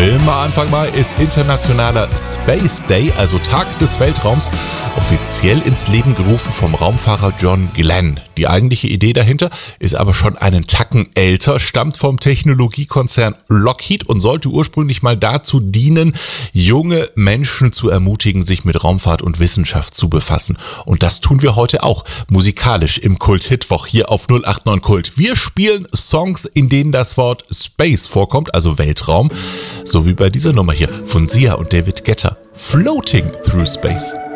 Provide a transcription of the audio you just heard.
Immer Anfang Mai ist internationaler Space Day, also Tag des Weltraums, offiziell ins Leben gerufen vom Raumfahrer John Glenn. Die eigentliche Idee dahinter ist aber schon einen Tacken älter, stammt vom Technologiekonzern Lockheed und sollte ursprünglich mal dazu dienen, junge Menschen zu ermutigen, sich mit Raumfahrt und Wissenschaft zu befassen. Und das tun wir heute auch musikalisch im Kult-Hitwoch hier auf 089 Kult. Wir spielen Songs, in denen das Wort Space vorkommt, also Weltraum. So wie bei dieser Nummer hier von Sia und David Guetta, Floating Through Space.